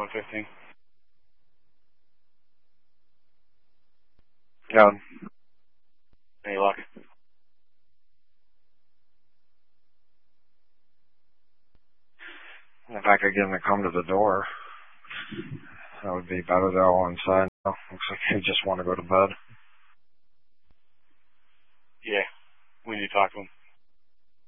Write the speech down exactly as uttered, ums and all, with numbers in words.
one fifteen. Yeah. Any luck? If I could get him to come to the door, that would be better. They're all inside now. Looks like they just want to go to bed. Yeah, we need to talk to him.